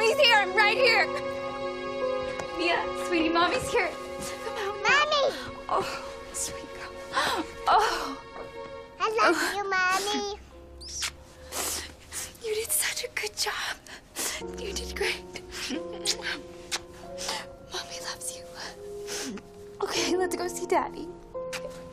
Mommy's here. I'm right here. Mia, sweetie, Mommy's here. Come out. Mommy! Oh, sweet girl. Oh. I love you, Mommy. You did such a good job. You did great. Mommy loves you. Okay, let's go see Daddy.